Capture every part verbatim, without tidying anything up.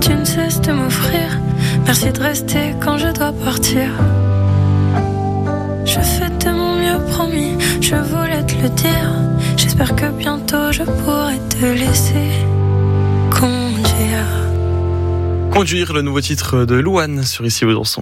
tu ne cesses de m'offrir. Merci de rester quand je dois partir. Je fais de mon mieux, promis, je voulais te le dire. J'espère que bientôt je pourrai te laisser conduire. Conduire, le nouveau titre de Louane sur Ici Besançon.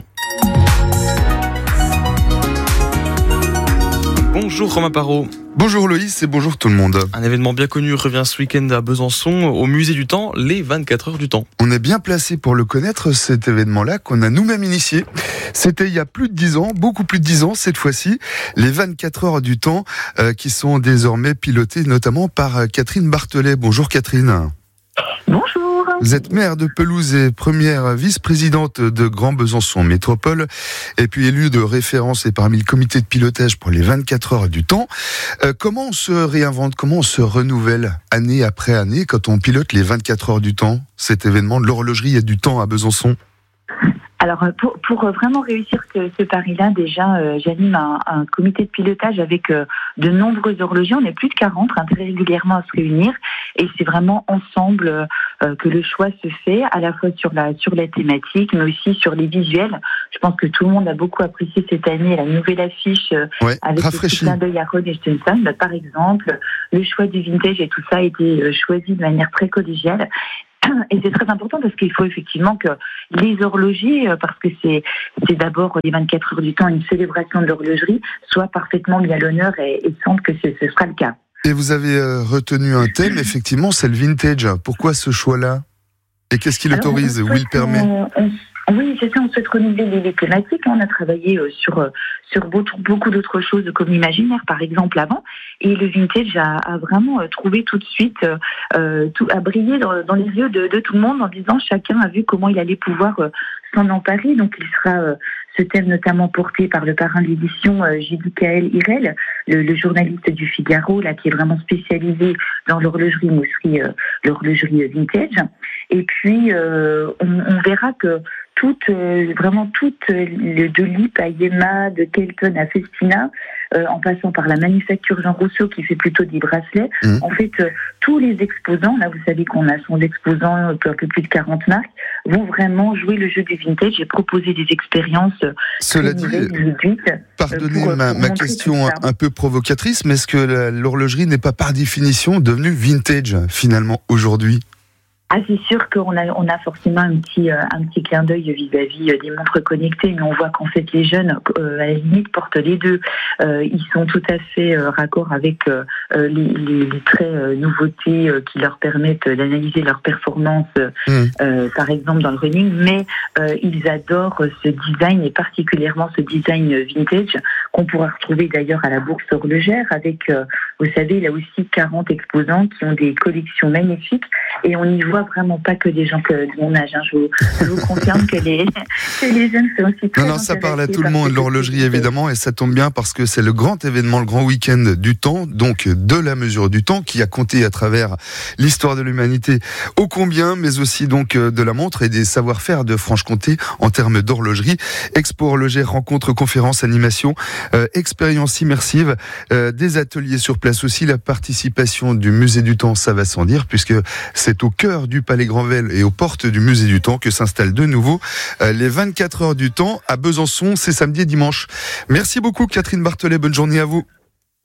Bonjour Romain Parot. Bonjour Loïs et bonjour tout le monde. Un événement bien connu revient ce week-end à Besançon, au Musée du Temps, les vingt-quatre heures du temps. On est bien placé pour le connaître, cet événement-là qu'on a nous-mêmes initié. C'était il y a plus de dix ans, beaucoup plus de dix ans cette fois-ci, les vingt-quatre heures du temps euh, qui sont désormais pilotées notamment par euh, Catherine Barthelet. Bonjour Catherine. Bonjour. Vous êtes maire de Pelouse et première vice-présidente de Grand Besançon Métropole, et puis élue de référence et parmi le comité de pilotage pour les vingt-quatre heures du temps. Euh, comment on se réinvente, comment on se renouvelle année après année quand on pilote les vingt-quatre heures du temps, cet événement de l'horlogerie et du temps à Besançon? Alors, pour, pour vraiment réussir ce, ce pari-là, déjà, euh, j'anime un, un comité de pilotage avec euh, de nombreux horlogers. On est plus de quarante, hein, très régulièrement à se réunir. Et c'est vraiment ensemble euh, que le choix se fait, à la fois sur la, sur la thématique, mais aussi sur les visuels. Je pense que tout le monde a beaucoup apprécié cette année la nouvelle affiche euh, ouais, avec le clin d'œil à Roy Lichtenstein, par exemple. Le choix du vintage et tout ça a été euh, choisi de manière très collégiale. Et c'est très important parce qu'il faut effectivement que les horlogers, parce que c'est, c'est d'abord les vingt-quatre heures du temps, une célébration de l'horlogerie, soient parfaitement mis à l'honneur et, et sentent que ce, ce sera le cas. Et vous avez euh, retenu un thème, effectivement, c'est le vintage. Pourquoi ce choix-là? Et qu'est-ce qui l'autorise ou il permet? on, on, Oui, c'est ça, on souhaite renouveler les, les thématiques. On a travaillé euh, sur, euh, sur beaucoup, beaucoup d'autres choses comme l'imaginaire, par exemple, avant. Et le vintage a, a vraiment euh, trouvé tout de suite, euh, tout, a brillé dans, dans les yeux de, de tout le monde en disant chacun a vu comment il allait pouvoir euh, s'en emparer. Donc il sera euh, ce thème notamment porté par le parrain de l'édition, euh, J.Michael Hirel, le, le journaliste du Figaro, là, qui est vraiment spécialisé dans l'horlogerie mousserie, euh, l'horlogerie vintage. Et puis, euh, on, on verra que toutes, euh, vraiment toutes, euh, de L I P à Yema, de Kelton à Festina, euh, en passant par la manufacture Jean Rousseau qui fait plutôt des bracelets, mmh. en fait, euh, tous les exposants, là vous savez qu'on a son exposant, un peu plus de quarante marques, vont vraiment jouer le jeu du vintage et proposer des expériences. Cela dit, pardonnez pour, ma, pour ma question un peu provocatrice, mais est-ce que la, l'horlogerie n'est pas par définition devenue vintage finalement aujourd'hui ? Ah, c'est sûr qu'on a, on a forcément un petit, euh, un petit clin d'œil vis-à-vis euh, des montres connectées, mais on voit qu'en fait les jeunes, euh, à la limite, portent les deux. Euh, ils sont tout à fait euh, raccord avec euh, les, les, les traits euh, nouveautés euh, qui leur permettent d'analyser leur performance, mmh. euh, par exemple dans le running, mais euh, ils adorent ce design et particulièrement ce design vintage qu'on pourra retrouver d'ailleurs à la Bourse Horlogère avec, euh, vous savez, là aussi quarante exposants qui ont des collections magnifiques et on y voit vraiment pas que des gens que de mon âge. Hein. Je, vous, je vous confirme que les, que les jeunes sont aussi très Non, non, ça parle à tout le monde, l'horlogerie évidemment, et ça tombe bien parce que c'est le grand événement, le grand week-end du temps, donc de la mesure du temps, qui a compté à travers l'histoire de l'humanité ô combien, mais aussi donc de la montre et des savoir-faire de Franche-Comté en termes d'horlogerie. Expo horlogère, rencontres, conférences, animations, euh, expériences immersives, euh, des ateliers sur place aussi, la participation du Musée du Temps, ça va sans dire, puisque c'est au cœur du Palais Granvelle et aux portes du Musée du Temps que s'installent de nouveau euh, les vingt-quatre heures du temps à Besançon, c'est samedi et dimanche. Merci beaucoup Catherine Barthelet, bonne journée à vous.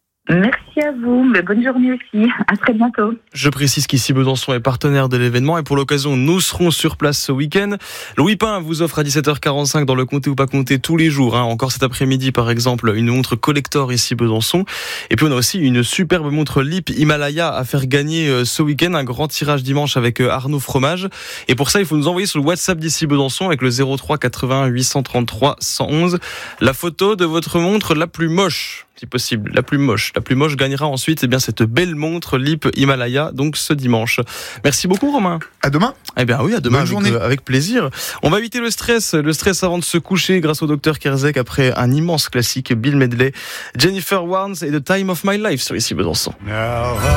Merci à vous, mais bonne journée aussi, à très bientôt. Je précise qu'ici Besançon est partenaire de l'événement et pour l'occasion nous serons sur place ce week-end. Louis Pain vous offre à dix-sept heures quarante-cinq dans le Comté ou pas Comté tous les jours, hein. Encore cet après-midi par exemple une montre collector ici Besançon, et puis on a aussi une superbe montre L I P Himalaya à faire gagner euh, ce week-end, un grand tirage dimanche avec euh, Arnaud Fromage, et pour ça il faut nous envoyer sur le WhatsApp d'ici Besançon avec le zéro trois quatre-vingts huit cent trente-trois cent onze la photo de votre montre la plus moche. Si possible, la plus moche. La plus moche gagnera ensuite eh bien, cette belle montre L I P Himalaya, donc ce dimanche. Merci beaucoup Romain. À demain. Eh bien oui, à demain. Bonne journée. Avec, avec plaisir. On va éviter le stress, le stress avant de se coucher grâce au docteur Kerzek après un immense classique, Bill Medley, Jennifer Warnes et The Time of My Life sur Ici Besançon. Now